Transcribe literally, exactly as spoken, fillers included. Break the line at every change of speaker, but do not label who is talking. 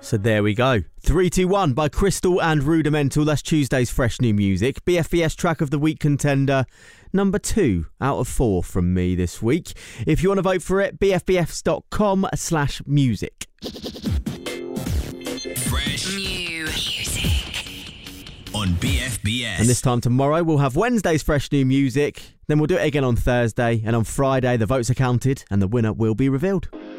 So there we go. three two one by Crystal and Rudimental. That's Tuesday's fresh new music. B F B S Track of the Week contender. Number two out of four from me this week. If you want to vote for it, b f b s dot com slash music.
Fresh new music on B F B S.
And this time tomorrow, we'll have Wednesday's fresh new music. Then we'll do it again on Thursday. And on Friday, the votes are counted and the winner will be revealed.